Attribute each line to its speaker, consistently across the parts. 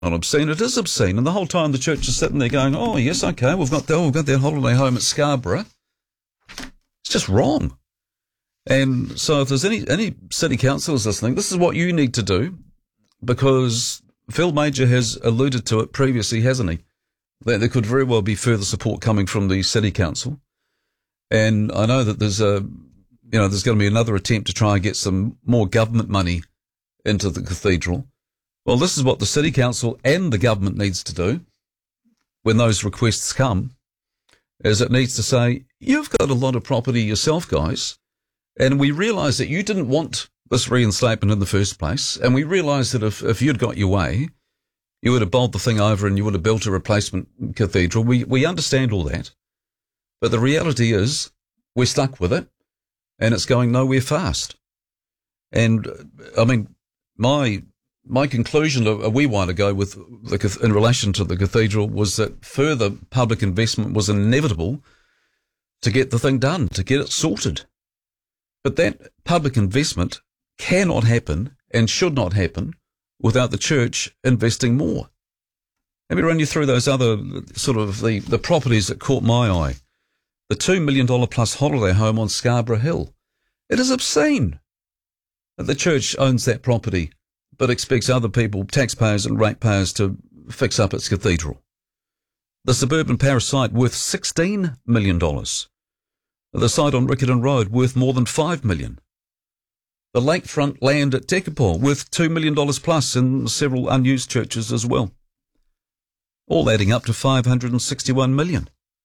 Speaker 1: not obscene. It is obscene. And the whole time the church is sitting there going, oh, yes, okay, we've got that holiday home at Scarborough. It's just wrong. And so if there's any city councillors listening, this is what you need to do, because Phil Major has alluded to it previously, hasn't he? That there could very well be further support coming from the city council. And I know that there's going to be another attempt to try and get some more government money into the cathedral. Well, this is what the city council and the government needs to do when those requests come, is it needs to say, you've got a lot of property yourself, guys, and we realise that you didn't want this reinstatement in the first place, and we realise that if you'd got your way, you would have bowled the thing over and you would have built a replacement cathedral. We understand all that, but the reality is we're stuck with it, and it's going nowhere fast. And, I mean, my conclusion a wee while ago in relation to the cathedral was that further public investment was inevitable to get the thing done, to get it sorted. But that public investment cannot happen and should not happen without the church investing more. Let me run you through those other sort of the properties that caught my eye. The $2 million plus holiday home on Scarborough Hill. It is obscene that the church owns that property but expects other people, taxpayers and ratepayers, to fix up its cathedral. The suburban parish site worth $16 million. The site on Riccarton Road worth more than $5 million. The lakefront land at Tekapo worth $2 million plus in several unused churches as well. All adding up to $561 million.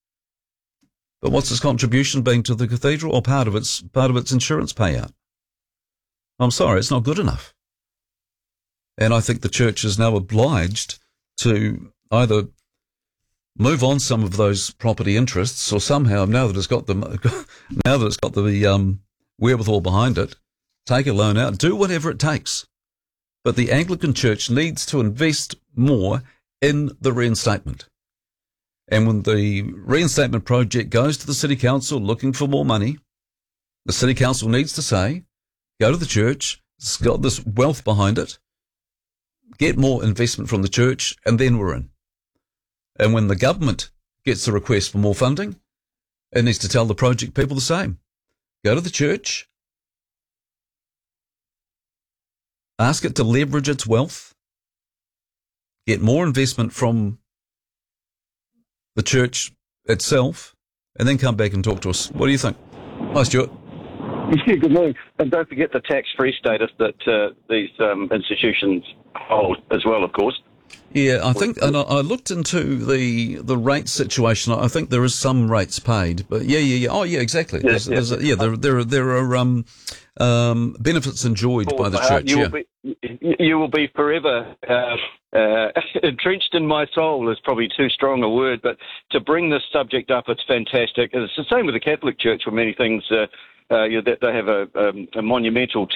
Speaker 1: But what's its contribution been to the cathedral, or part of its insurance payout? I'm sorry, it's not good enough. And I think the church is now obliged to either move on some of those property interests, or somehow, now that it's got the wherewithal behind it, take a loan out, do whatever it takes. But the Anglican Church needs to invest more in the reinstatement. And when the reinstatement project goes to the City Council looking for more money, the City Council needs to say, go to the church, it's got this wealth behind it, get more investment from the church, and then we're in. And when the government gets a request for more funding, it needs to tell the project people the same. Go to the church, ask it to leverage its wealth, get more investment from the church itself, and then come back and talk to us. What do you think? Hi, Stuart.
Speaker 2: Yeah, good morning. And don't forget the tax-free status that these institutions hold as well, of course.
Speaker 1: Yeah, I think, and I looked into the rate situation. I think there is some rates paid, but yeah. Oh, yeah, exactly. There are benefits enjoyed by the church.
Speaker 2: You will be forever entrenched in my soul is probably too strong a word, but to bring this subject up, it's fantastic. It's the same with the Catholic Church for many things. They have a monumental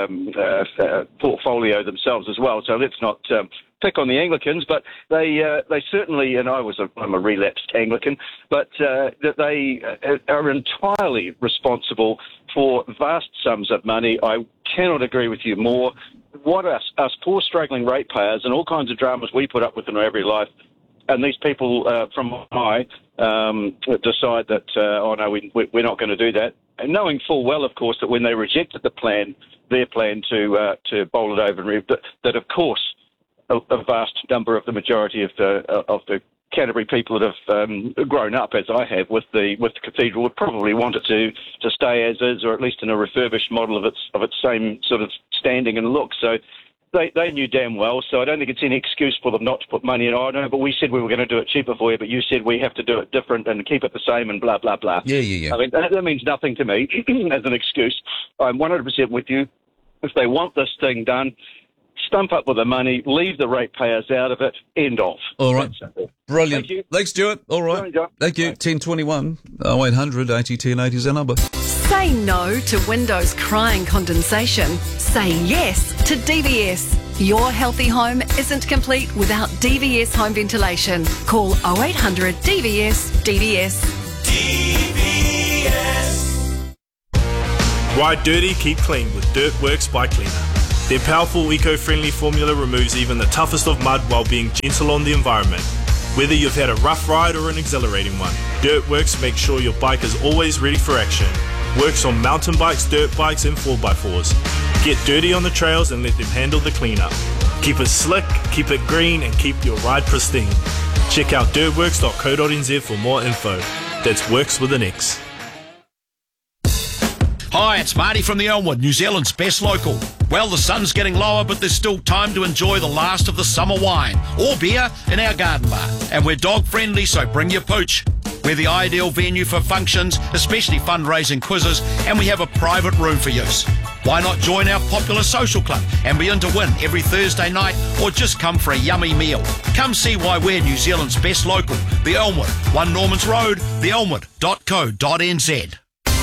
Speaker 2: portfolio themselves as well. So let's not pick on the Anglicans, but they certainly, and I'm a relapsed Anglican, but that they are entirely responsible for vast sums of money. I cannot agree with you more. What us poor struggling ratepayers and all kinds of dramas we put up with in our everyday life, and these people from high decide that, we're not going to do that. And knowing full well, of course, that when they rejected their plan to bowl it over, and that of course a vast number of the majority of the Canterbury people that have grown up, as I have, with the cathedral, would probably want it to stay as is, or at least in a refurbished model of its same sort of standing and look. So they knew damn well. So I don't think it's any excuse for them not to put money in. Oh no, but we said we were going to do it cheaper for you, but you said we have to do it different and keep it the same and blah blah blah.
Speaker 1: Yeah.
Speaker 2: I mean that means nothing to me as an excuse. I'm 100% with you. If they want this thing done, stump up with the money, leave the ratepayers out of it, end off.
Speaker 1: All right. Brilliant.
Speaker 2: Thank you.
Speaker 1: Thanks, Stuart. All right.
Speaker 2: Sorry, John.
Speaker 1: Thank you. 1021 0800 80 10 80 is our number.
Speaker 3: Say no to windows crying condensation. Say yes to DVS. Your healthy home isn't complete without DVS home ventilation. Call 0800 DVS. DVS.
Speaker 4: Ride dirty, keep clean with Dirt Works Bike Cleaner. Their powerful eco-friendly formula removes even the toughest of mud while being gentle on the environment. Whether you've had a rough ride or an exhilarating one, DirtWorks makes sure your bike is always ready for action. Works on mountain bikes, dirt bikes and 4x4s. Get dirty on the trails and let them handle the cleanup. Keep it slick, keep it green and keep your ride pristine. Check out dirtworks.co.nz for more info. That's Works with an X.
Speaker 5: Hi, it's Marty from the Elmwood, New Zealand's best local. Well, the sun's getting lower, but there's still time to enjoy the last of the summer wine or beer in our garden bar. And we're dog friendly, so bring your pooch. We're the ideal venue for functions, especially fundraising quizzes, and we have a private room for use. Why not join our popular social club and be in to win every Thursday night, or just come for a yummy meal? Come see why we're New Zealand's best local, the Elmwood, 1 Normans Road, theelmwood.co.nz.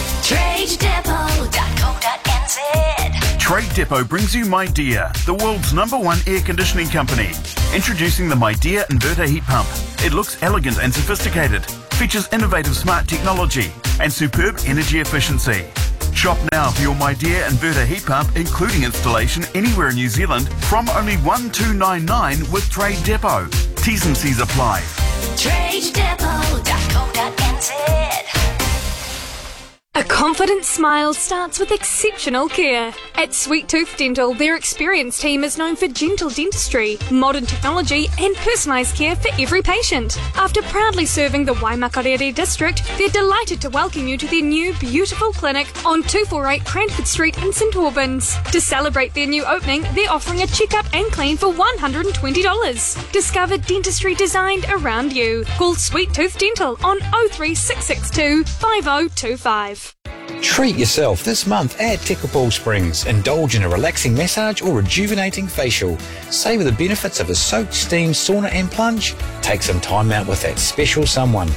Speaker 6: TradeDepot.co.nz.
Speaker 7: Trade Depot brings you MyDear, the world's #1 air conditioning company. Introducing the MyDear inverter heat pump. It looks elegant and sophisticated, features innovative smart technology and superb energy efficiency. Shop now for your MyDear inverter heat pump, including installation anywhere in New Zealand, from only $1,299 with Trade Depot. T's and C's apply.
Speaker 6: TradeDepot.co.nz.
Speaker 8: A confident smile starts with exceptional care. At Sweet Tooth Dental, their experienced team is known for gentle dentistry, modern technology and personalised care for every patient. After proudly serving the Waimakarere district, they're delighted to welcome you to their new beautiful clinic on 248 Cranford Street in St Albans. To celebrate their new opening, they're offering a checkup and clean for $120. Discover dentistry designed around you. Call Sweet Tooth Dental on 03662 5025.
Speaker 9: Treat yourself this month at Tekapō Springs. Indulge in a relaxing massage or rejuvenating facial. Savour the benefits of a soak, steam, sauna and plunge. Take some time out with that special someone.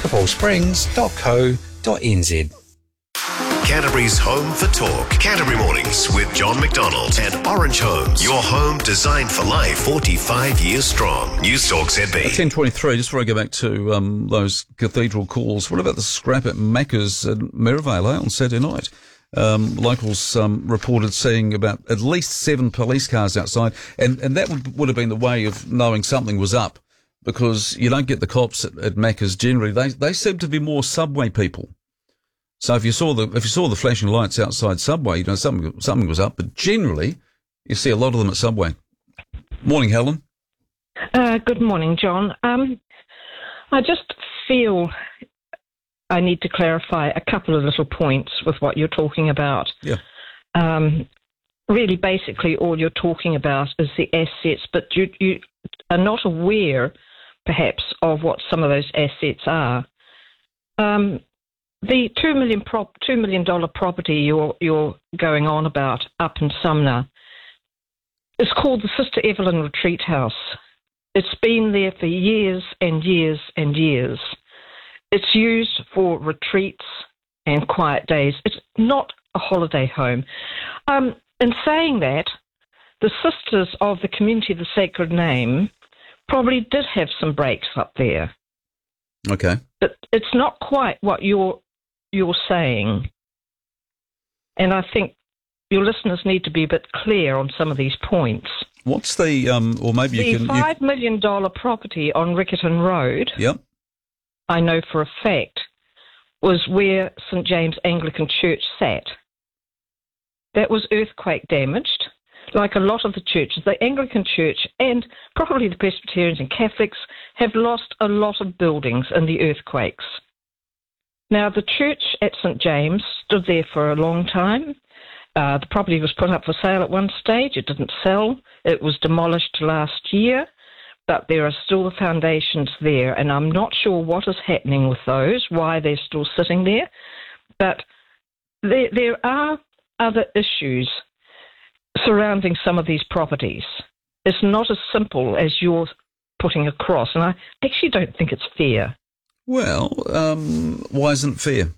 Speaker 9: tekapōsprings.co.nz.
Speaker 10: Canterbury's home for talk. Canterbury Mornings with John McDonald and Orange Homes. Your home designed for life, 45 years strong. News Talk ZB.
Speaker 1: 10:23, just before I go back to those cathedral calls, what about the scrap at Macca's in Merivale on Saturday night? Locals reported seeing about at least 7 police cars outside, and that would have been the way of knowing something was up, because you don't get the cops at Macca's generally. They seem to be more Subway people. So if you saw the flashing lights outside Subway, you know something was up. But generally, you see a lot of them at Subway. Morning, Helen.
Speaker 11: Good morning, John. I just feel I need to clarify a couple of little points with what you're talking about.
Speaker 1: Yeah.
Speaker 11: Really, basically, all you're talking about is the assets, but you are not aware, perhaps, of what some of those assets are. The $2 million property you're going on about up in Sumner is called the Sister Evelyn Retreat House. It's been there for years and years and years. It's used for retreats and quiet days. It's not a holiday home. In saying that, the Sisters of the Community of the Sacred Name probably did have some breaks up there.
Speaker 1: Okay.
Speaker 11: But it's not quite what you're saying. And I think your listeners need to be a bit clear on some of these points.
Speaker 1: What's the, or maybe you can...
Speaker 11: The $5 million property on Riccarton Road,
Speaker 1: Yep.
Speaker 11: I know for a fact, was where St James Anglican Church sat. That was earthquake damaged. Like a lot of the churches, the Anglican Church and probably the Presbyterians and Catholics have lost a lot of buildings in the earthquakes. Now, the church at St James stood there for a long time. The property was put up for sale at one stage. It didn't sell. It was demolished last year, but there are still the foundations there, and I'm not sure what is happening with those, why they're still sitting there. But there are other issues surrounding some of these properties. It's not as simple as you're putting across, and I actually don't think it's fair.
Speaker 1: Well, why isn't it fair?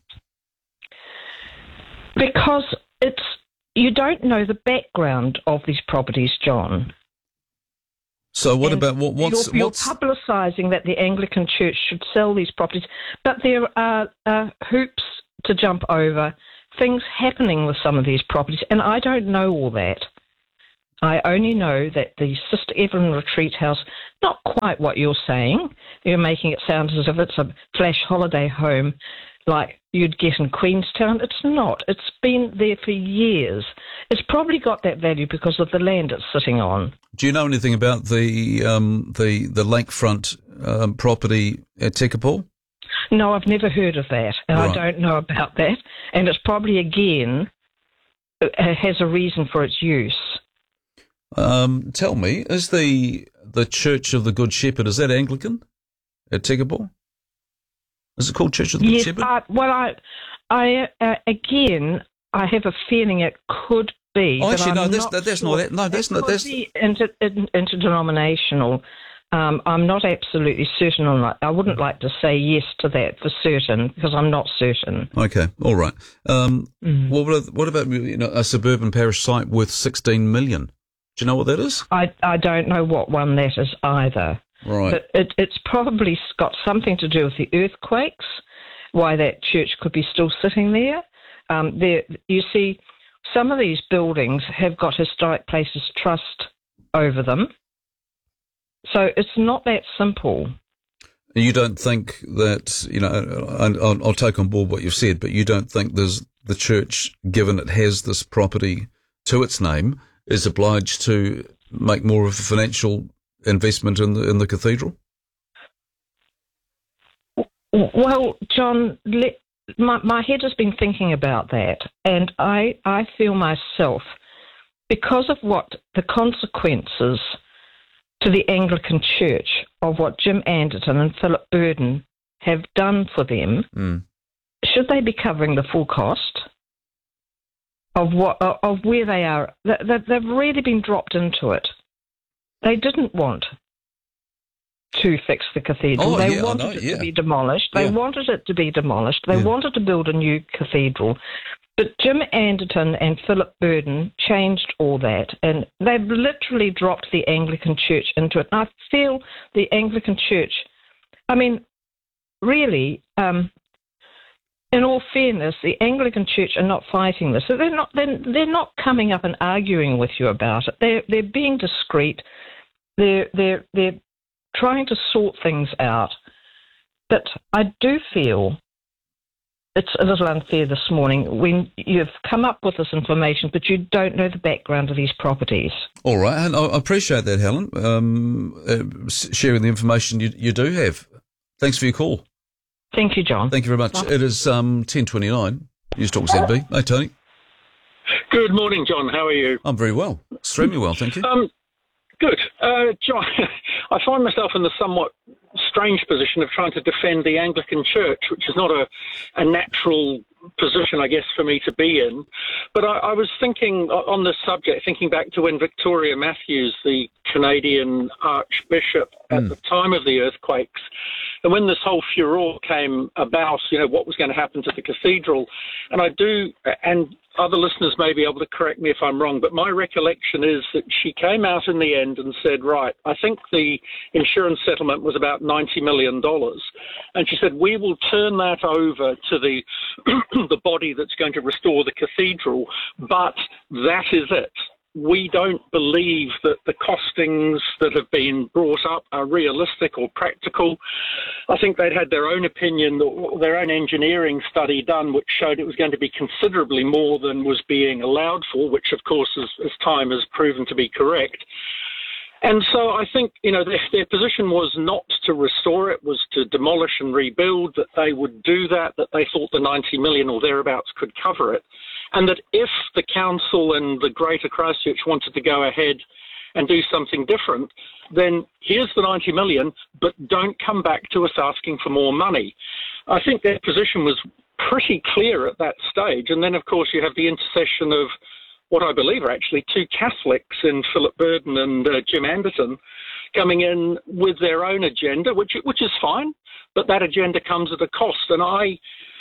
Speaker 11: Because you don't know the background of these properties, John.
Speaker 1: So what about what's
Speaker 11: you're publicising that the Anglican Church should sell these properties, but there are hoops to jump over, things happening with some of these properties, and I don't know all that. I only know that the Sister Evelyn Retreat House, not quite what you're saying. You're making it sound as if it's a flash holiday home like you'd get in Queenstown. It's not. It's been there for years. It's probably got that value because of the land it's sitting on.
Speaker 1: Do you know anything about the lakefront property at Tekapo?
Speaker 11: No, I've never heard of that, and
Speaker 1: Right.
Speaker 11: I don't know about that. And it's probably, again, has a reason for its use.
Speaker 1: Tell me, is the Church of the Good Shepherd, is that Anglican at Tekapo? Is it called Church of the Good
Speaker 11: Yes,
Speaker 1: Shepherd?
Speaker 11: Again, I have a feeling it could be.
Speaker 1: Oh,
Speaker 11: but
Speaker 1: actually, no,
Speaker 11: I'm
Speaker 1: that's
Speaker 11: not
Speaker 1: not
Speaker 11: sure.
Speaker 1: that. No, that's not.
Speaker 11: It could
Speaker 1: That's
Speaker 11: be interdenominational. I'm not absolutely certain on that. I wouldn't like to say yes to that for certain because I'm not certain.
Speaker 1: okay. All right. What about a suburban parish site worth 16 million? Do you know what that is?
Speaker 11: I don't know what one that is either.
Speaker 1: Right.
Speaker 11: But it's probably got something to do with the earthquakes, why that church could be still sitting there. You see, some of these buildings have got Historic Places Trust over them. So it's not that simple.
Speaker 1: You don't think that, I'll take on board what you've said, but you don't think there's the church, given it has this property to its name, is obliged to make more of a financial investment in the cathedral?
Speaker 11: Well, John, my head has been thinking about that, and I feel myself, because of what the consequences to the Anglican Church of what Jim Anderton and Philip Burden have done for them, should they be covering the full cost of where they are? They've really been dropped into it. They didn't want to fix the cathedral. They wanted it to be demolished. They wanted it to be demolished. They wanted to build a new cathedral. But Jim Anderton and Philip Burden changed all that, and they've literally dropped the Anglican Church into it. And I feel the Anglican Church, really, in all fairness, the Anglican Church are not fighting this. So they're not coming up and arguing with you about it. They're being discreet. They're trying to sort things out. But I do feel it's a little unfair this morning when you've come up with this information, but you don't know the background of these properties.
Speaker 1: All right, and I appreciate that, Helen, sharing the information you do have. Thanks for your call.
Speaker 11: Thank you, John.
Speaker 1: Thank you very much. Bye. It is 10:29. News Talk ZB. Hey, Tony.
Speaker 12: Good morning, John. How are you?
Speaker 1: I'm very well. Extremely well, thank you.
Speaker 12: Good. John, I find myself in the somewhat strange position of trying to defend the Anglican Church, which is not a natural position, I guess, for me to be in. But I was thinking on this subject, thinking back to when Victoria Matthews, the Canadian Archbishop at the time of the earthquakes, and when this whole furore came about, what was going to happen to the cathedral. And and other listeners may be able to correct me if I'm wrong, but my recollection is that she came out in the end and said, right, I think the insurance settlement was about $90 million. And she said, we will turn that over to the the body that's going to restore the cathedral, but that is it. We don't believe that the costings that have been brought up are realistic or practical. I think they'd had their own opinion, their own engineering study done, which showed it was going to be considerably more than was being allowed for, which, of course, as time has proven to be correct. And so I think, their position was not to restore it, was to demolish and rebuild, that they would do that they thought the 90 million or thereabouts could cover it. And that if the council and the Greater Christchurch wanted to go ahead and do something different, then here's the 90 million, but don't come back to us asking for more money. I think their position was pretty clear at that stage. And then, of course, you have the intercession of what I believe are actually two Catholics in Philip Burden and Jim Anderton coming in with their own agenda, which is fine, but that agenda comes at a cost. And I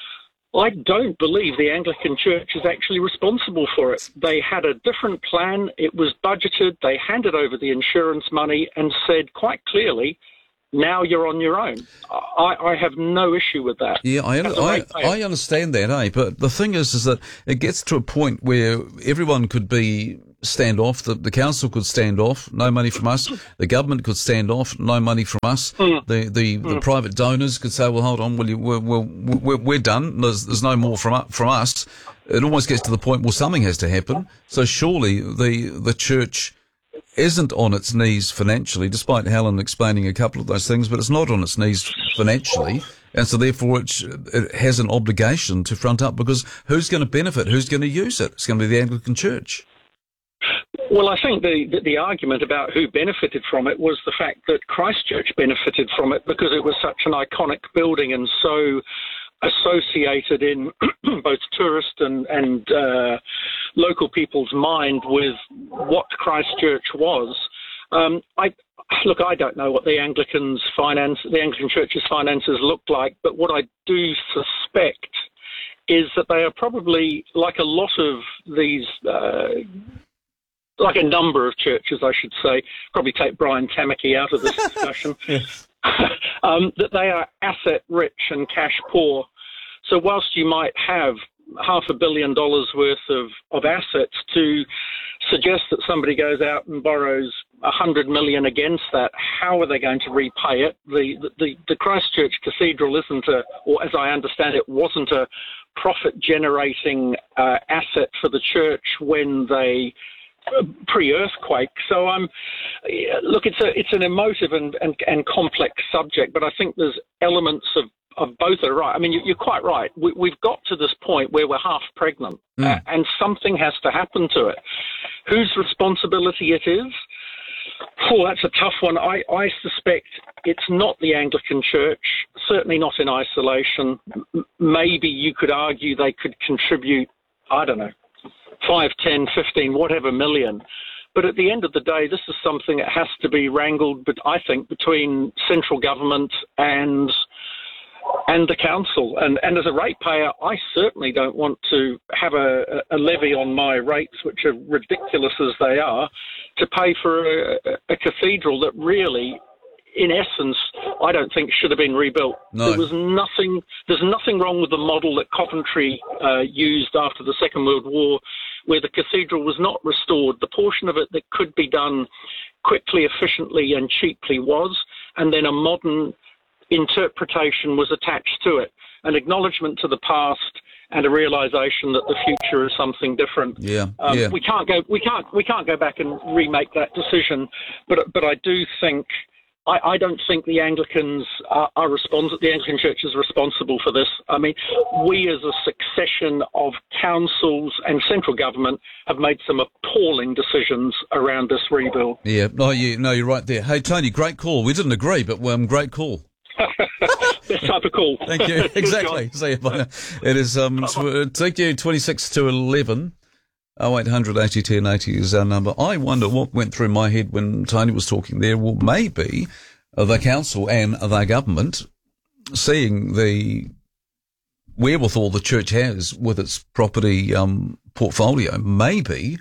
Speaker 12: don't believe the Anglican Church is actually responsible for it. They had a different plan. It was budgeted. They handed over the insurance money and said quite clearly, now you're on your own. I have no issue with that.
Speaker 1: Yeah, I understand that, but the thing is that it gets to a point where everyone could be stand off. The council could stand off, no money from us. The government could stand off, no money from us. The private donors could say, well, hold on, we're done. There's no more from us. It almost gets to the point, well, something has to happen. So surely the church isn't on its knees financially, despite Helen explaining a couple of those things, but it's not on its knees financially. And so therefore it has an obligation to front up, because who's going to benefit? Who's going to use it? It's going to be the Anglican Church.
Speaker 12: Well, I think the argument about who benefited from it was the fact that Christchurch benefited from it because it was such an iconic building and so associated in both tourist and local people's mind with what Christchurch was. I don't know what the Anglican Church's finances look like, but what I do suspect is that they are probably, like a lot of these, like a number of churches, I should say, probably take Brian Tamaki out of this discussion, that they are asset rich and cash poor. So whilst you might have $500 million worth of assets, to suggest that somebody goes out and borrows $100 million against that, how are they going to repay it? The Christchurch Cathedral isn't or as I understand it, wasn't a profit-generating asset for the church when they pre-earthquake. So it's an emotive and complex subject, but I think there's elements of both are right. I mean, you're quite right. We've got to this point where we're half pregnant, and something has to happen to it. Whose responsibility it is? Oh, that's a tough one. I suspect it's not the Anglican Church, certainly not in isolation. Maybe you could argue they could contribute, I don't know, 5, 10, 15, whatever million. But at the end of the day, this is something that has to be wrangled, but I think, between central government and the council. And as a ratepayer, I certainly don't want to have a levy on my rates, which are ridiculous as they are, to pay for a cathedral that really, in essence, I don't think should have been rebuilt.
Speaker 1: No.
Speaker 12: There's nothing wrong with the model that Coventry used after the Second World War, where the cathedral was not restored. The portion of it that could be done quickly, efficiently and cheaply was, and then a modern interpretation was attached to it, an acknowledgement to the past and a realization that the future is something different. We can't go back and remake that decision, but I do think I don't think the Anglicans are responsible. The Anglican Church is responsible for this. I mean, we as a succession of councils and central government have made some appalling decisions around this rebuild.
Speaker 1: Yeah, you're right there. Hey, Tony, great call. We didn't agree, but great call.
Speaker 12: This type of call.
Speaker 1: Thank you. Exactly. See you. Bye. It is take you 26 to 11. 0800 80 10 80 is our number. I wonder what went through my head when Tony was talking there. Well, maybe the council and the government, seeing the wherewithal the church has with its property portfolio, maybe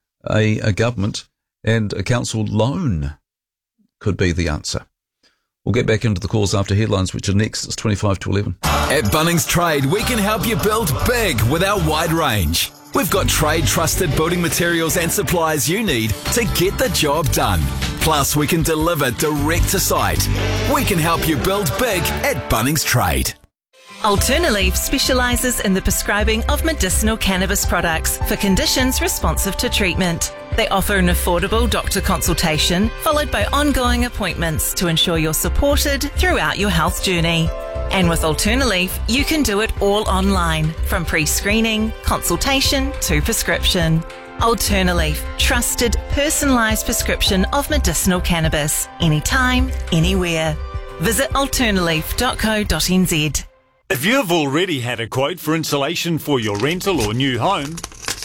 Speaker 1: a government and a council loan could be the answer. We'll get back into the calls after headlines, which are next. It's 25 to 11.
Speaker 13: At Bunnings Trade, we can help you build big with our wide range. We've got trade-trusted building materials and supplies you need to get the job done. Plus, we can deliver direct to site. We can help you build big at Bunnings Trade.
Speaker 14: Alternaleaf specialises in the prescribing of medicinal cannabis products for conditions responsive to treatment. They offer an affordable doctor consultation followed by ongoing appointments to ensure you're supported throughout your health journey. And with Alternaleaf, you can do it all online, from pre-screening, consultation to prescription. Alternaleaf, trusted, personalised prescription of medicinal cannabis, anytime, anywhere. Visit alternaleaf.co.nz.
Speaker 15: If you've already had a quote for insulation for your rental or new home...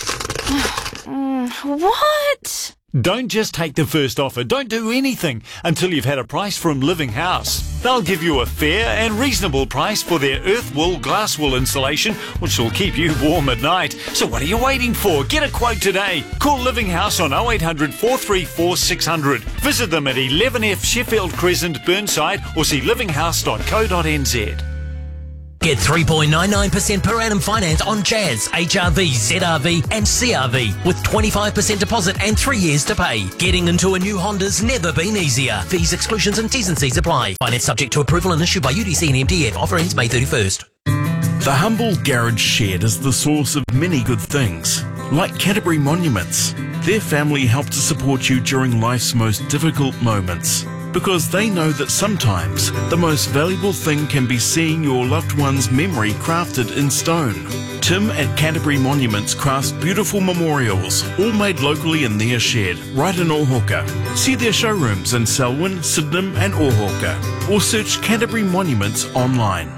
Speaker 16: What?
Speaker 15: Don't just take the first offer. Don't do anything until you've had a price from Living House. They'll give you a fair and reasonable price for their earth wool, glass wool insulation, which will keep you warm at night. So what are you waiting for? Get a quote today. Call Living House on 0800 434 600. Visit them at 11F Sheffield Crescent, Burnside, or see livinghouse.co.nz.
Speaker 16: Get 3.99% per annum finance on Jazz, HRV, ZRV and CRV with 25% deposit and 3 years to pay. Getting into a new Honda's never been easier. Fees, exclusions and T's and C's apply. Finance subject to approval and issued by UDC and MDF. Offer ends May 31st.
Speaker 7: The humble garage shed is the source of many good things, like Canterbury Monuments. Their family help to support you during life's most difficult moments, because they know that sometimes the most valuable thing can be seeing your loved one's memory crafted in stone. Tim at Canterbury Monuments crafts beautiful memorials, all made locally in their shed, right in Ōhauka. See their showrooms in Selwyn, Sydenham and Ōhauka, or search Canterbury Monuments online.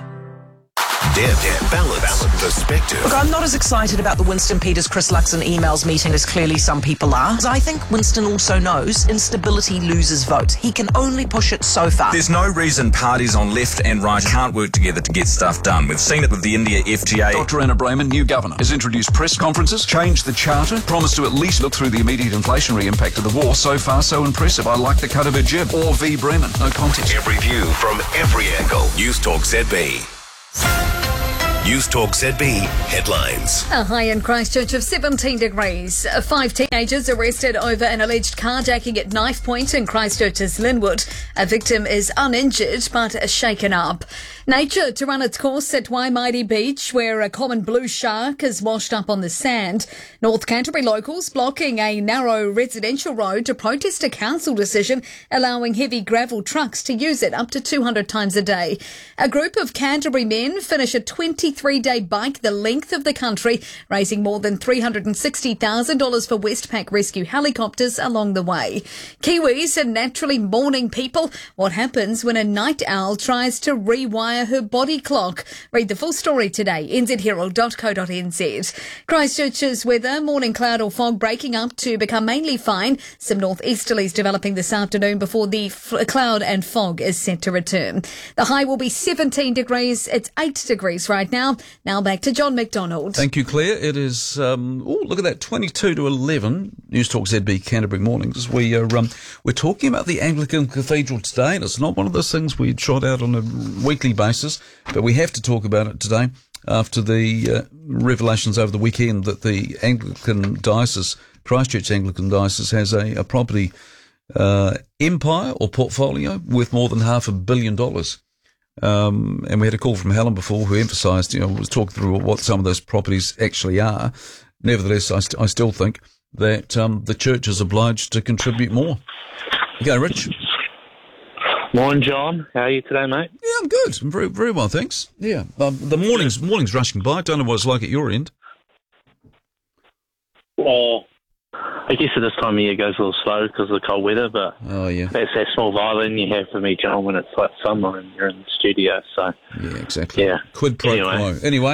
Speaker 10: Deb, balance, perspective.
Speaker 17: Look, I'm not as excited about the Winston Peters-Chris Luxon emails meeting as clearly some people are. I think Winston also knows instability loses votes. He can only push it so far.
Speaker 18: There's no reason parties on left and right can't work together to get stuff done. We've seen it with the India FTA.
Speaker 19: Dr. Anna Brayman, new governor, has introduced press conferences, changed the charter, promised to at least look through the immediate inflationary impact of the war. So far, so impressive. I like the cut of her jib. Or V. Bremen. No contest.
Speaker 10: Every view from every angle. News Talk ZB. News Talk ZB headlines.
Speaker 20: A high in Christchurch of 17 degrees. 5 teenagers arrested over an alleged carjacking at knife point in Christchurch's Linwood. A victim is uninjured but shaken up. Nature to run its course at Waimairi Beach, where a common blue shark is washed up on the sand. North Canterbury locals blocking a narrow residential road to protest a council decision allowing heavy gravel trucks to use it up to 200 times a day. A group of Canterbury men finish a 23-day bike the length of the country, raising more than $360,000 for Westpac rescue helicopters along the way. Kiwis are naturally morning people. What happens when a night owl tries to rewire her body clock? Read the full story today, nzherald.co.nz. Christchurch's weather, morning cloud or fog breaking up to become mainly fine. Some northeasterlies developing this afternoon before the cloud and fog is set to return. The high will be 17 degrees. It's 8 degrees right now. Now back to John McDonald.
Speaker 1: Thank you, Claire. It is, look at that, 22 to 11, News Talk ZB Canterbury Mornings. We're talking about the Anglican Cathedral today, and it's not one of those things we trot out on a weekly basis, but we have to talk about it today after the revelations over the weekend that the Anglican Diocese, Christchurch Anglican Diocese, has a property empire or portfolio worth more than $500 million. And we had a call from Helen before who emphasised, was talking through what some of those properties actually are. Nevertheless, I still think that the church is obliged to contribute more. Okay, Rich.
Speaker 21: Morning, John. How are you today, mate?
Speaker 1: Yeah, I'm good. I'm very, very well, thanks. Yeah, the morning's rushing by. Don't know what it's like at your end.
Speaker 21: Well, I guess at this time of year it goes a little slow because of the cold weather, but that's that small violin you have for me, John, when it's like summer and you're in the studio. So
Speaker 1: yeah, exactly.
Speaker 21: Yeah.
Speaker 1: Quid pro quo. Anyway.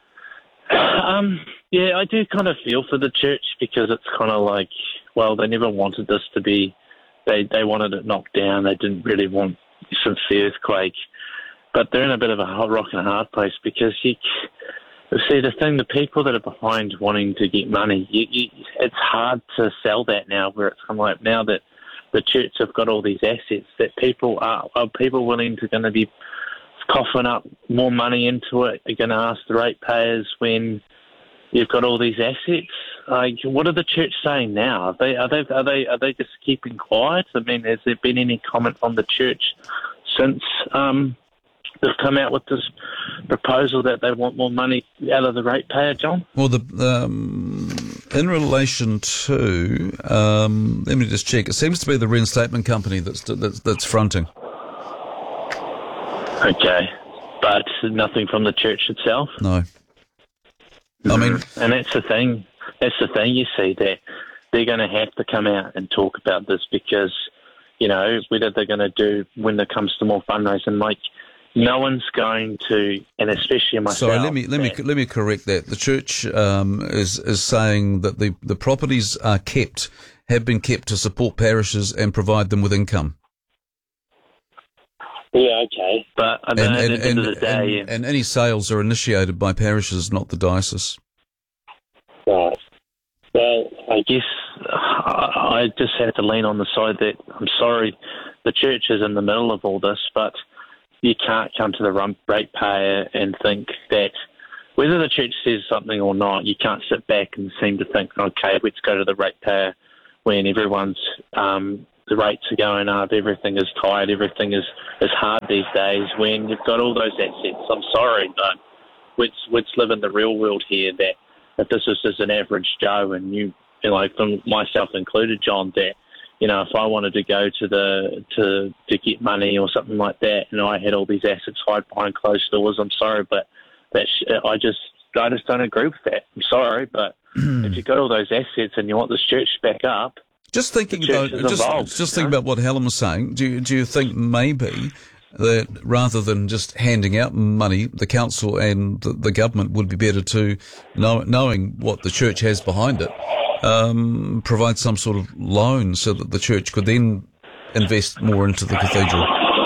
Speaker 21: Yeah, I do kind of feel for the church because it's kind of like, well, they never wanted this to be. They wanted it knocked down. They didn't really want some earthquake, but they're in a bit of a rock and a hard place because the people that are behind wanting to get money, it's hard to sell that now. Where it's kind of like now that the church have got all these assets, that people are people willing to going to be coughing up more money into it. Are going to ask the ratepayers when you've got all these assets. Like, what are the church saying now? Are they just keeping quiet? I mean, has there been any comment from the church since they've come out with this proposal that they want more money out of the ratepayer, John?
Speaker 1: Well, in relation to, let me just check. It seems to be the reinstatement company that's fronting.
Speaker 21: Okay, but nothing from the church itself.
Speaker 1: No. I mean,
Speaker 21: and that's the thing. That's the thing. You see that they're going to have to come out and talk about this because, whether they're going to do when it comes to more fundraising, like no one's going to, and especially myself.
Speaker 1: Sorry, let me correct that. The church is saying that the properties have been kept to support parishes and provide them with income.
Speaker 21: Yeah, okay, but at the end of the day,
Speaker 1: and any sales are initiated by parishes, not the diocese.
Speaker 21: Right. Well, I guess I just have to lean on the side that I'm sorry, the church is in the middle of all this, but you can't come to the ratepayer and think that whether the church says something or not, you can't sit back and seem to think, okay, let's go to the ratepayer when everyone's the rates are going up, everything is tight, everything is hard these days. When you've got all those assets, I'm sorry, but let's live in the real world here. That if this was just an average Joe, and you know, from myself included, John, that if I wanted to go to get money or something like that, and I had all these assets hide behind closed doors, I'm sorry, but I just don't agree with that. I'm sorry, but if you've got all those assets and you want this church back up,
Speaker 1: just thinking about what Helen was saying, do you think maybe that rather than just handing out money, the council and the government would be better to, knowing what the church has behind it, provide some sort of loan so that the church could then invest more into the cathedral?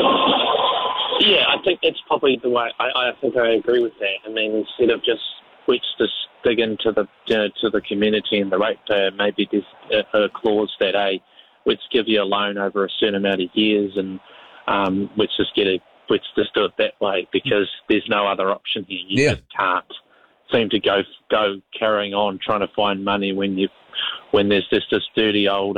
Speaker 21: Yeah, I think that's probably the way. I think I agree with that. I mean, instead of just dig into the community and the ratepayer, maybe there's a clause that let's give you a loan over a certain amount of years, and let's just do it that way, because there's no other option here. You just can't seem to go carrying on trying to find money when there's just this dirty old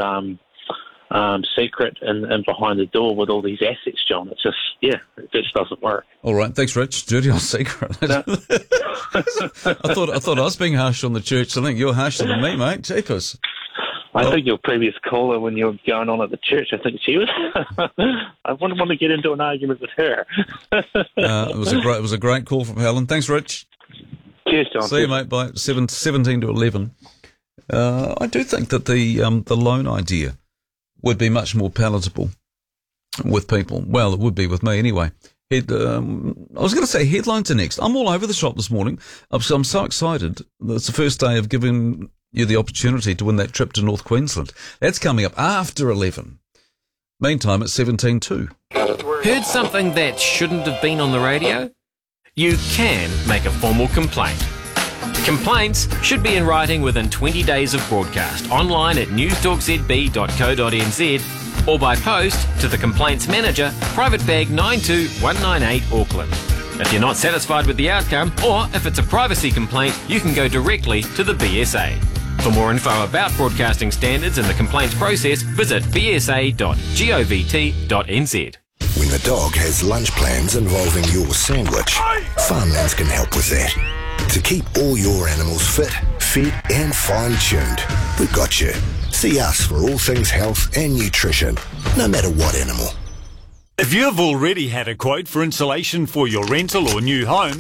Speaker 21: secret and behind the door with all these assets, John. It's just, it just doesn't work.
Speaker 1: All right, thanks, Rich. Dirty old secret. I thought I was being harsh on the church. I think you're harsher than me, mate. Jeepers.
Speaker 21: I think your previous caller, when you were going on at the church, I think she was. I wouldn't want to get into an argument with her.
Speaker 1: It was a great call from Helen. Thanks, Rich.
Speaker 21: Cheers, John.
Speaker 1: See you, mate. Bye. 17 to 11. I do think that the loan idea would be much more palatable with people. Well, it would be with me anyway. I was going to say headlines are next. I'm all over the shop this morning. I'm so excited. It's the first day of giving you the opportunity to win that trip to North Queensland. That's coming up after 11. Meantime, it's 17:02.
Speaker 2: Heard something that shouldn't have been on the radio? You can make a formal complaint. Complaints should be in writing within 20 days of broadcast, online at newstalkzb.co.nz, or by post to the Complaints Manager, Private Bag 92198 Auckland. If you're not satisfied with the outcome, or if it's a privacy complaint, you can go directly to the BSA. For more info about broadcasting standards and the complaints process, visit bsa.govt.nz.
Speaker 22: When the dog has lunch plans involving your sandwich, Farmlands can help with that. To keep all your animals fit, fed and fine-tuned, we've got you. See us for all things health and nutrition, no matter what animal.
Speaker 15: If you've already had a quote for insulation for your rental or new home...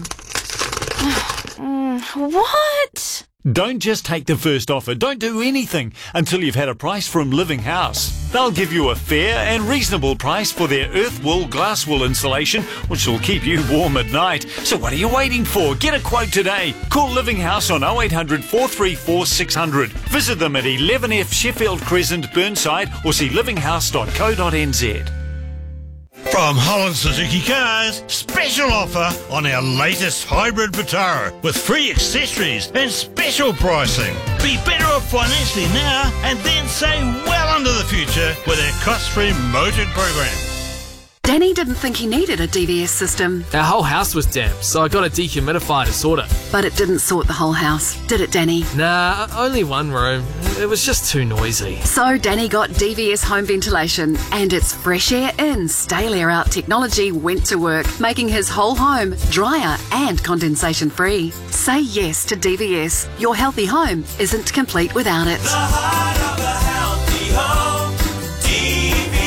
Speaker 8: What?
Speaker 15: Don't just take the first offer. Don't do anything until you've had a price from Living House. They'll give you a fair and reasonable price for their earth wool, glass wool insulation, which will keep you warm at night. So what are you waiting for? Get a quote today. Call Living House on 0800 434 600. Visit them at 11F Sheffield Crescent, Burnside, or see livinghouse.co.nz.
Speaker 23: From Holland Suzuki Cars, special offer on our latest hybrid Vitara with free accessories and special pricing. Be better off financially now and then save well into the future with our cost-free motored program.
Speaker 3: Danny didn't think he needed a DVS system.
Speaker 24: Our whole house was damp, so I got a dehumidifier to sort it.
Speaker 3: But it didn't sort the whole house, did it, Danny?
Speaker 24: Nah, only one room. It was just too noisy.
Speaker 3: So Danny got DVS home ventilation, and its fresh air in, stale air out technology went to work, making his whole home drier and condensation free. Say yes to DVS. Your healthy home isn't complete without it.
Speaker 25: The heart of a healthy home, DVS.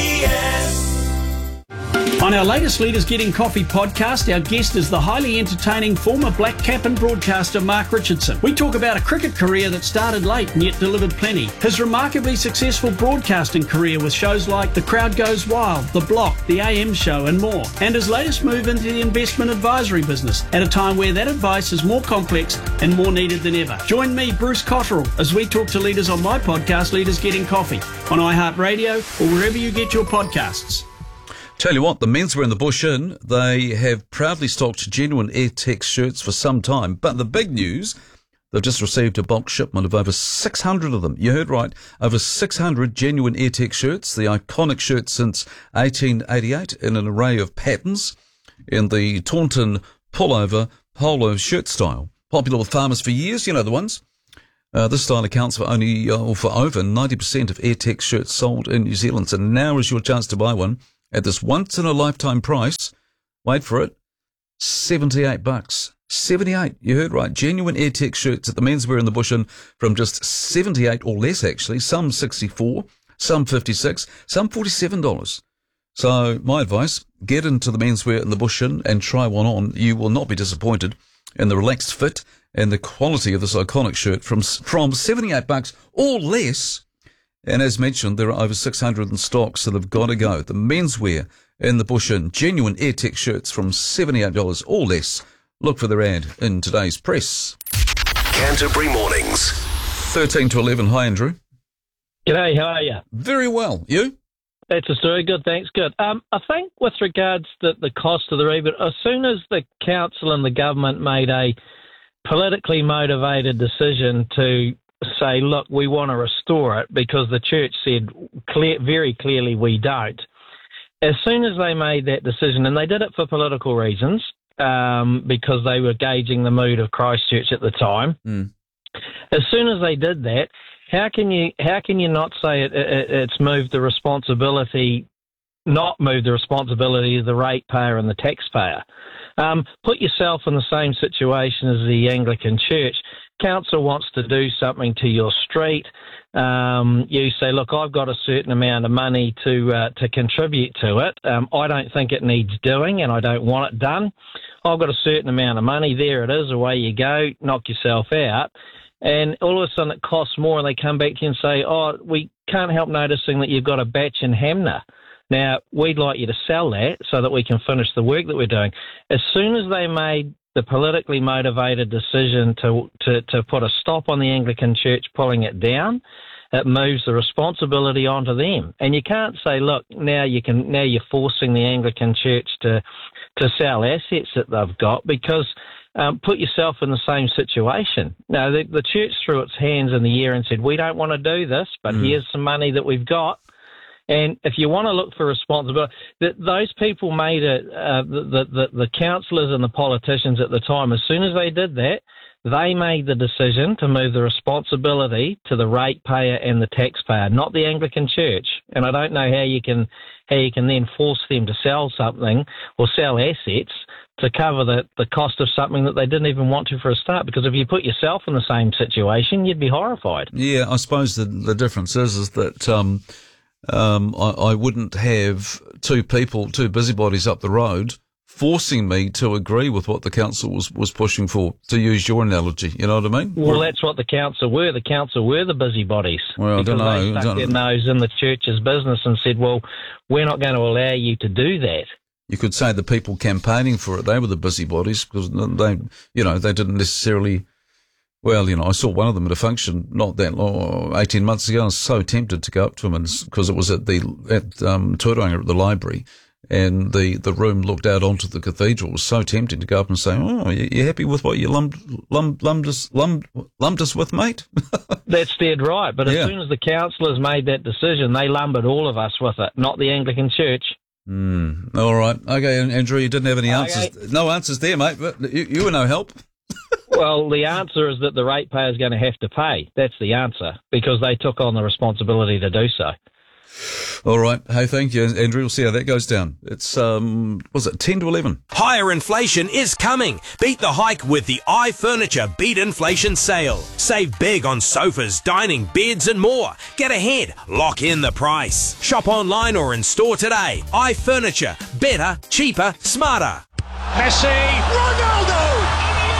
Speaker 26: On our latest Leaders Getting Coffee podcast, our guest is the highly entertaining former Black Cap and broadcaster Mark Richardson. We talk about a cricket career that started late and yet delivered plenty, his remarkably successful broadcasting career with shows like The Crowd Goes Wild, The Block, The AM Show and more, and his latest move into the investment advisory business at a time where that advice is more complex and more needed than ever. Join me, Bruce Cotterill, as we talk to leaders on my podcast, Leaders Getting Coffee, on iHeartRadio or wherever you get your podcasts.
Speaker 1: Tell you what, the menswear in the Bush Inn, they have proudly stocked genuine AirTech shirts for some time. But the big news, they've just received a bulk shipment of over 600 of them. You heard right, over 600 genuine AirTech shirts, the iconic shirt since 1888 in an array of patterns. in the Taunton pullover polo shirt style. Popular with farmers for years, you know the ones. This style accounts for for over 90% of AirTech shirts sold in New Zealand. So now is your chance to buy one at this once-in-a-lifetime price. Wait for it, $78. 78, you heard right. Genuine AirTech shirts at the Menswear in the Bush Inn from just $78 or less, actually. Some $64, some $56, some $47. So my advice, get into the Menswear in the Bush Inn and try one on. You will not be disappointed in the relaxed fit and the quality of this iconic shirt from $78 or less. And as mentioned, there are over 600 in stock, so they've got to go. The Menswear in the Bush Inn, genuine AirTech shirts from $78 or less. Look for their ad in today's press.
Speaker 10: Canterbury Mornings.
Speaker 1: 13 to 11. Hi, Andrew.
Speaker 4: G'day, how are you?
Speaker 1: Very well. You?
Speaker 4: That's a story. Good, thanks. Good. I think with regards to the cost of the rebate, as soon as the council and the government made a politically motivated decision to say, look, we want to restore it because the church said very clearly we don't. As soon as they made that decision, and they did it for political reasons, because they were gauging the mood of Christchurch at the time. As soon as they did that, how can you not say it's moved the responsibility, not move the responsibility of the ratepayer and the taxpayer? Put yourself in the same situation as the Anglican Church. Council wants to do something to your street. You say, look, I've got a certain amount of money to contribute to it. I don't think it needs doing and I don't want it done. I've got a certain amount of money. There it is. Away you go. Knock yourself out. And all of a sudden it costs more and they come back to you and say, oh, we can't help noticing that you've got a batch in Hamner. Now, we'd like you to sell that so that we can finish the work that we're doing. As soon as they made the politically motivated decision to put a stop on the Anglican Church pulling it down, it moves the responsibility onto them. And you can't say, look, now you're forcing the Anglican Church to sell assets that they've got, because put yourself in the same situation. Now, the church threw its hands in the air and said, we don't want to do this, but here's some money that we've got. And if you want to look for responsibility, those people made it, the councillors and the politicians at the time, as soon as they did that, they made the decision to move the responsibility to the ratepayer and the taxpayer, not the Anglican Church. And I don't know how you can then force them to sell something or sell assets to cover the cost of something that they didn't even want to for a start. Because if you put yourself in the same situation, you'd be horrified.
Speaker 1: Yeah, I suppose the difference is that I wouldn't have two busybodies up the road forcing me to agree with what the council was pushing for, to use your analogy. You know what I mean?
Speaker 4: Well, that's what the council were. The council were the busybodies.
Speaker 1: Well, I don't know.
Speaker 4: They stuck their nose in the church's business and said, well, we're not going to allow you to do that.
Speaker 1: You could say the people campaigning for it, they were the busybodies, because they didn't necessarily. Well, I saw one of them at a function not that long, 18 months ago. I was so tempted to go up to him, because it was at Tuaranga at the library, and the room looked out onto the cathedral. It was so tempting to go up and say, "Oh, you happy with what you lumped us with, mate?"
Speaker 4: That's dead right. But as soon as the councillors made that decision, they lumbered all of us with it, not the Anglican Church.
Speaker 1: All right. Okay, Andrew, you didn't have any answers. No answers there, mate, but you were no help.
Speaker 4: Well, the answer is that the ratepayer is going to have to pay. That's the answer, because they took on the responsibility to do so.
Speaker 1: All right. Hey, thank you, Andrew. We'll see how that goes down. It's, was it 10 to 11?
Speaker 16: Higher inflation is coming. Beat the hike with the iFurniture Beat Inflation Sale. Save big on sofas, dining, beds and more. Get ahead. Lock in the price. Shop online or in store today. iFurniture. Better, cheaper, smarter.
Speaker 25: Messi, Ronaldo!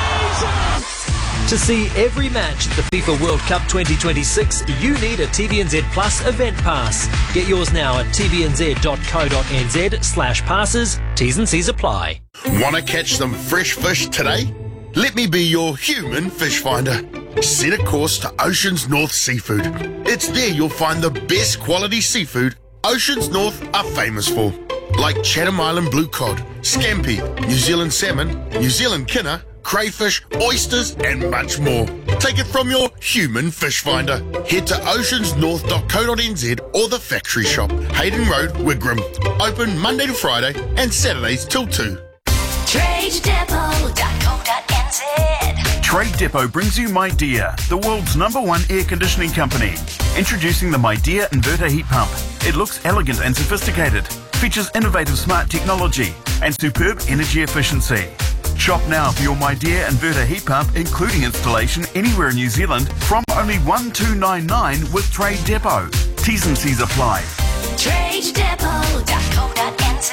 Speaker 5: To see every match at the FIFA World Cup 2026, you need a TVNZ Plus event pass. Get yours now at tvnz.co.nz/passes. T's and C's apply.
Speaker 6: Want to catch some fresh fish today? Let me be your human fish finder. Set a course to Oceans North Seafood. It's there you'll find the best quality seafood Oceans North are famous for, like Chatham Island blue cod, scampi, New Zealand salmon, New Zealand kinner, crayfish, oysters, and much more. Take it from your human fish finder. Head to oceansnorth.co.nz or the factory shop, Hayden Road, Wigram. Open Monday to Friday and Saturdays till 2.
Speaker 7: TradeDepot.co.nz.
Speaker 9: Trade Depot brings you MyDear, the world's #1 air conditioning company. Introducing the MyDear inverter heat pump. It looks elegant and sophisticated, features innovative smart technology and superb energy efficiency. Shop now for your MyDear inverter heat pump, including installation anywhere in New Zealand, from only $1,299 with Trade Depot. T's and C's apply.
Speaker 7: TradeDepot.co.nz.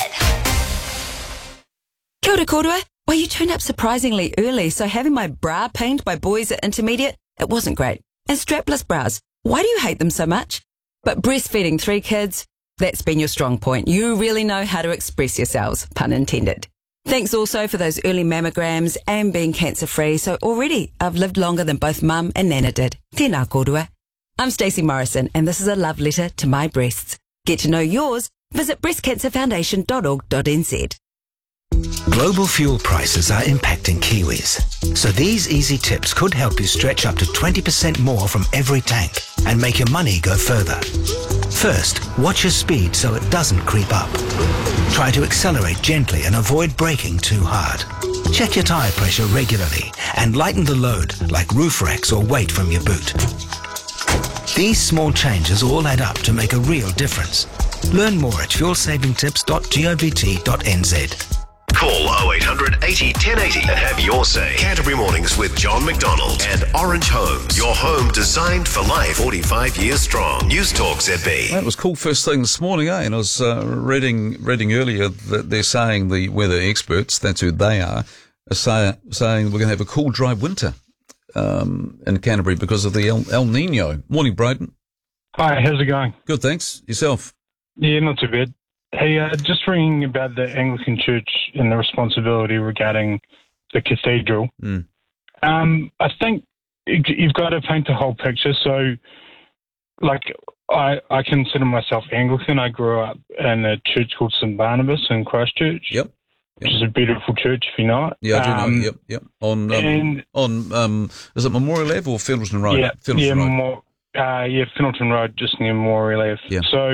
Speaker 11: Kia ora kōrua. Well, you turned up surprisingly early, so having my bra pained by boys at intermediate, it wasn't great. And strapless bras, why do you hate them so much? But breastfeeding 3 kids, that's been your strong point. You really know how to express yourselves, pun intended. Thanks also for those early mammograms and being cancer-free, so already I've lived longer than both Mum and Nana did. Tēnā kōrua. I'm Stacey Morrison, and this is a love letter to my breasts. Get to know yours. Visit breastcancerfoundation.org.nz.
Speaker 12: Global fuel prices are impacting Kiwis, so these easy tips could help you stretch up to 20% more from every tank and make your money go further. First, watch your speed so it doesn't creep up. Try to accelerate gently and avoid braking too hard. Check your tyre pressure regularly and lighten the load like roof racks or weight from your boot. These small changes all add up to make a real difference. Learn more at fuelsavingtips.govt.nz.
Speaker 10: Call 0800 80 1080 and have your say. Canterbury Mornings with John McDonald and Orange Homes. Your home designed for life, 45 years strong. News Talk ZB.
Speaker 1: That was cool first thing this morning, eh? And I was reading earlier that they're saying the weather experts, that's who they are saying we're going to have a cool, dry winter in Canterbury because of the El Nino. Morning, Braden.
Speaker 13: Hi, how's it going?
Speaker 1: Good, thanks. Yourself?
Speaker 13: Yeah, not too bad. Hey, just ringing about the Anglican Church and the responsibility regarding the cathedral. I think you've got to paint the whole picture. So, like, I consider myself Anglican. I grew up in a church called St. Barnabas in Christchurch.
Speaker 1: Yep.
Speaker 13: Which is a beautiful church, if you know it.
Speaker 1: Yeah, I do know. Yep. On is it Memorial Ave or Fiddleton Road?
Speaker 13: Yeah,
Speaker 1: Fiddleton Road.
Speaker 13: Fiddleton Road, just near Memorial Ave.
Speaker 1: Yeah.
Speaker 13: So,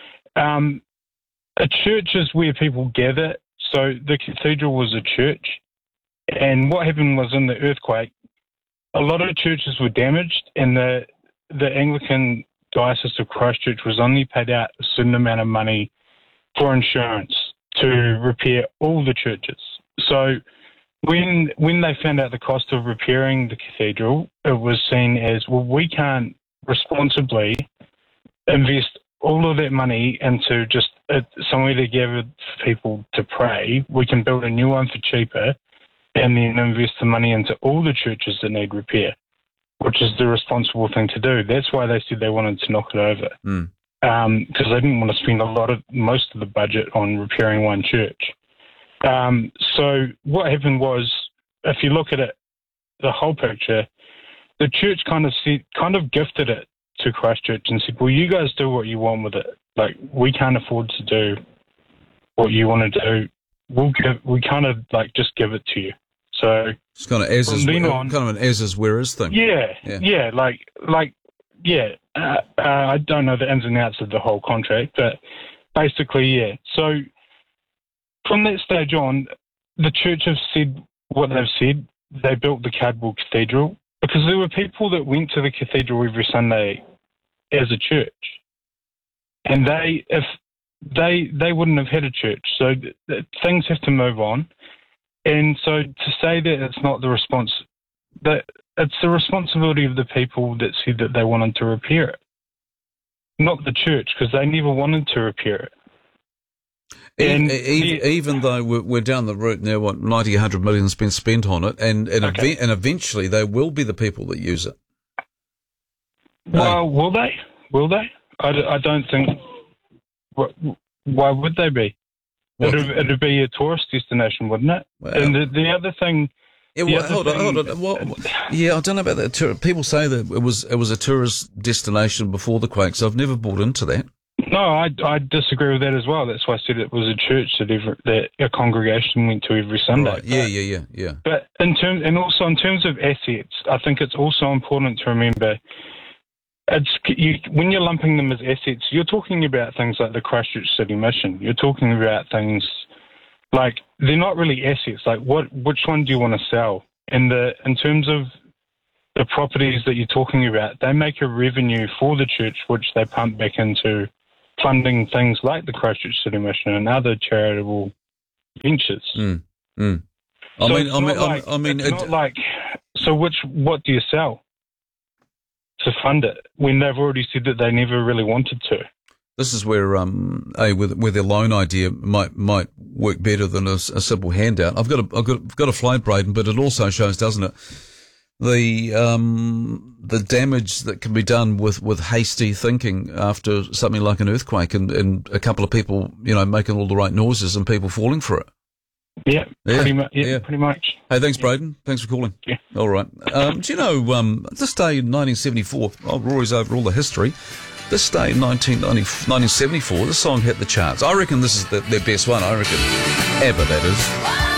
Speaker 13: a church is where people gather. So the cathedral was a church. And what happened was in the earthquake, a lot of churches were damaged, and the Anglican Diocese of Christchurch was only paid out a certain amount of money for insurance to repair all the churches. So when they found out the cost of repairing the cathedral, it was seen as, well, we can't responsibly invest all of that money into just somewhere to gather people to pray. We can build a new one for cheaper and then invest the money into all the churches that need repair, which is the responsible thing to do. That's why they said they wanted to knock it over, because they didn't want to spend most of the budget on repairing one church. So what happened was, if you look at it, the whole picture, the church kind of gifted it to Christchurch and said, well, you guys do what you want with it. Like, we can't afford to do what you want to do. We kind of like just give it to you. So
Speaker 1: it's kind of an as is where is thing.
Speaker 13: Yeah. I don't know the ins and outs of the whole contract, but basically, yeah. So from that stage on, the church have said what they've said. They built the cardboard cathedral because there were people that went to the cathedral every Sunday as a church, and they wouldn't have had a church. So things have to move on. And so to say that it's not that it's the responsibility of the people that said that they wanted to repair it, not the church, because they never wanted to repair it.
Speaker 1: Even though we're down the route now, 90, 100 million has been spent on it, and eventually they will be the people that use it.
Speaker 13: Well, will they? Will they? I don't think. Why would they be? It'd be a tourist destination, wouldn't it? Well, and the other thing.
Speaker 1: Yeah, hold on. I don't know about that. People say that it was a tourist destination before the quake, so I've never bought into that.
Speaker 13: No, I disagree with that as well. That's why I said it was a church that a congregation went to every Sunday.
Speaker 1: Right. Yeah.
Speaker 13: But in terms of assets, I think it's also important to remember. When you're lumping them as assets, you're talking about things like the Christchurch City Mission. You're talking about things like, they're not really assets. Like, which one do you want to sell? And in terms of the properties that you're talking about, they make a revenue for the church, which they pump back into funding things like the Christchurch City Mission and other charitable ventures. So what do you sell to fund it when they've already said that they never really wanted to?
Speaker 1: This is where where their loan idea might work better than a simple handout. I've got a flight, Braden, but it also shows, doesn't it, the damage that can be done with hasty thinking after something like an earthquake and a couple of people, making all the right noises and people falling for it.
Speaker 13: Yeah, pretty much. Pretty much.
Speaker 1: Hey, thanks, Braden. Thanks for calling.
Speaker 13: Yeah.
Speaker 1: All right. Do you know, this day in 1974, Rory's over all the history. This day in 1974, this song hit the charts. I reckon this is their best one. I reckon. Ever, that is.